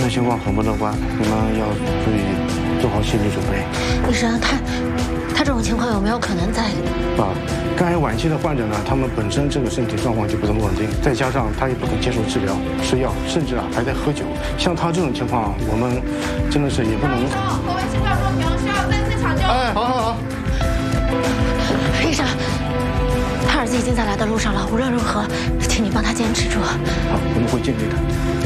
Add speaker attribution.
Speaker 1: 的情况很不乐观，你们要注意做好心理准备。
Speaker 2: 医生，他这种情况有没有可能在？
Speaker 1: 肝癌晚期的患者呢，他们本身这个身体状况就不怎么稳定，再加上他也不肯接受治疗、吃药，甚至还在喝酒。像他这种情况，我们真的是也不能。
Speaker 3: 后卫心跳中停，需要再次抢救。
Speaker 1: 哎，好。
Speaker 2: 医生，他儿子已经在来的路上了，无论如何，请你帮他坚持住。
Speaker 1: 好，我们会尽力的。